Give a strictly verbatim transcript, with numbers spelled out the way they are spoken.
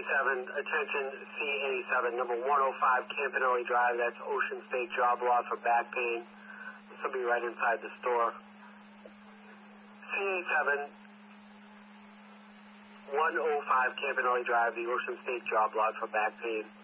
eighty-seven, attention C eighty-seven, number one oh five Campanelli Drive, that's Ocean State job lot for back pain. Somebody right inside the store. C eighty-seven, one oh five Campanelli Drive, the Ocean State job lot for back pain.